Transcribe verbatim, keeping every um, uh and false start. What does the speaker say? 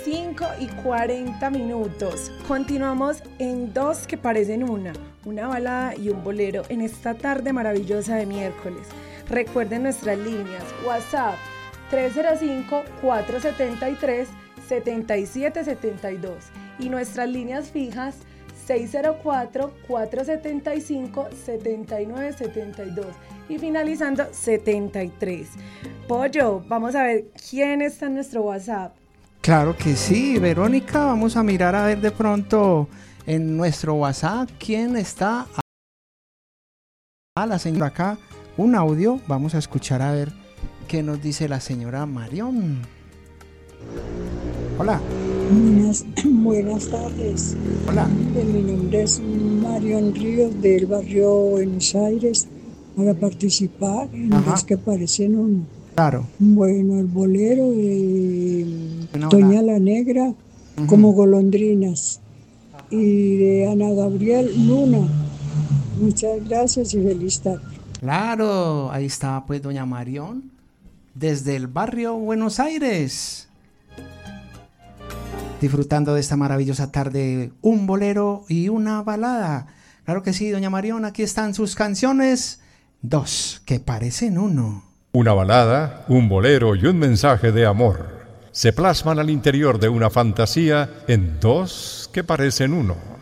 cinco y cuarenta minutos. Continuamos en Dos que parecen una, una balada y un bolero en esta tarde maravillosa de miércoles. Recuerden nuestras líneas: WhatsApp tres cero cinco, cuatro siete tres, siete siete siete dos y nuestras líneas fijas seis cero cuatro, cuatro siete cinco, siete nueve siete dos y finalizando setenta y tres. Pollo, vamos a ver quién está en nuestro WhatsApp. Claro que sí, Verónica, vamos a mirar a ver de pronto en nuestro WhatsApp quién está. A la señora acá, un audio, vamos a escuchar a ver qué nos dice la señora Marión. Hola. Buenas, buenas tardes. Hola. Mi nombre es Marión Ríos del barrio Buenos Aires para participar en Ajá. Dos que parecen uno. Claro. Bueno, el bolero de Bueno, Doña hola. la Negra, Uh-huh. Como golondrinas, y de Ana Gabriel, Luna. Muchas gracias y feliz tarde. Claro, ahí está pues doña Marión desde el barrio Buenos Aires, disfrutando de esta maravillosa tarde, un bolero y una balada. Claro que sí, doña Marión, aquí están sus canciones, dos que parecen uno. Una balada, un bolero y un mensaje de amor se plasman al interior de una fantasía en dos que parecen uno.